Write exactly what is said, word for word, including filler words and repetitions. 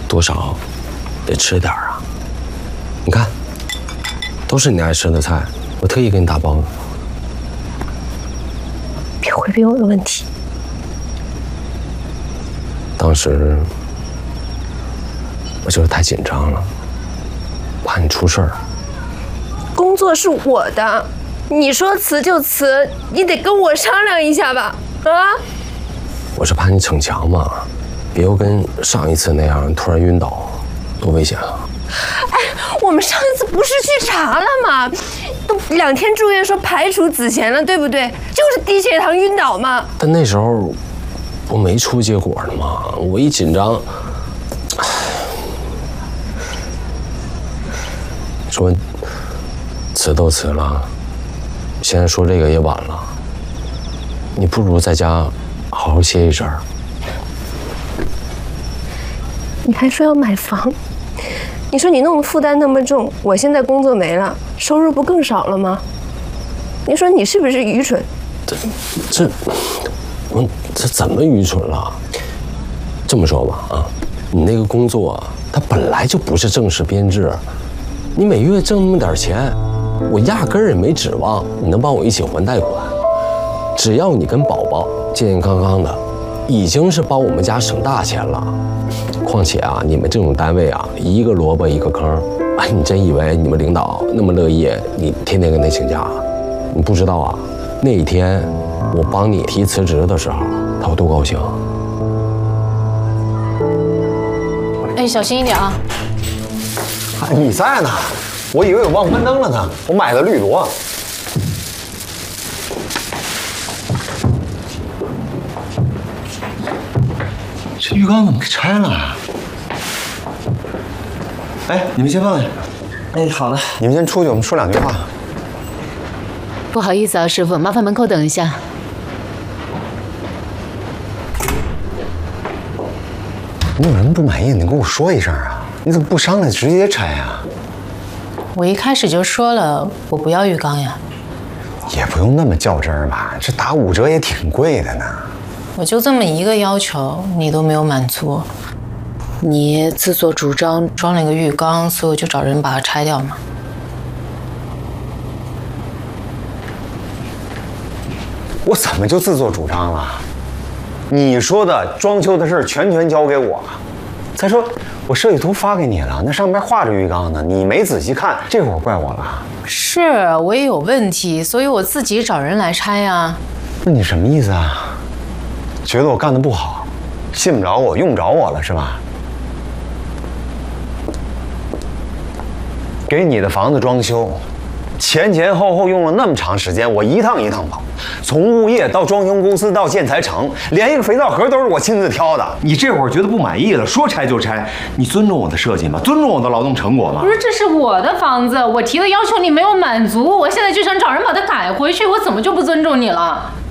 多少得吃点啊。你看，都是你爱吃的菜，我特意给你打包的。 别回避我的问题。 当时我就是太紧张了，怕你出事儿。 工作是我的，你说辞就辞，你得跟我商量一下吧？啊！ 我是怕你逞强嘛，别又跟上一次那样突然晕倒，多危险啊！ 哎，我们上一次不是去查了吗？都两天住院，说排除子痫了，对不对？就是低血糖晕倒嘛。 但那时候不没出结果呢吗？我一紧张，说辞都辞了，现在说这个也晚了，你不如在家好好歇一阵儿。 你还说要买房，你说你弄的负担那么重，我现在工作没了，收入不更少了吗？你说你是不是愚蠢？ 这这我这怎么愚蠢了？这么说吧啊，你那个工作它本来就不是正式编制，你每月挣那么点钱，我压根儿也没指望你能帮我一起还贷款。只要你跟宝宝健健康康的，已经是帮我们家省大钱了。况且啊，你们这种单位啊，一个萝卜一个坑。哎，你真以为你们领导那么乐意你天天跟他请假？你不知道啊，那一天我帮你提辞职的时候，他有多高兴。 哎，小心一点啊！ 哎，你在呢，我以为我忘关灯了呢。我买的绿萝。这浴缸怎么给拆了啊？哎，你们先放下。 哎，好的。 你们先出去，我们说两句话。 不好意思啊，师傅，麻烦门口等一下。 你有什么不满意，你跟我说一声啊！你怎么不商量直接拆啊？ 我一开始就说了，我不要浴缸呀。 也不用那么较真儿吧，这打五折也挺贵的呢。 我就这么一个要求，你都没有满足。你自作主张装了一个浴缸，所以我就找人把它拆掉嘛。 我怎么就自作主张了？你说的装修的事全权交给我。再说我设计图发给你了，那上面画着浴缸呢，你没仔细看，这会儿怪我了。 是我也有问题，所以我自己找人来拆呀。 那你什么意思啊？觉得我干得不好，信不着我，用不着我了是吧？给你的房子装修，前前后后用了那么长时间，我一趟一趟跑，从物业到装修公司到建材城，连一个肥皂盒都是我亲自挑的。你这会儿觉得不满意了，说拆就拆，你尊重我的设计吗？尊重我的劳动成果吗？ 不是，这是我的房子，我提的要求你没有满足，我现在就想找人把它改回去，我怎么就不尊重你了？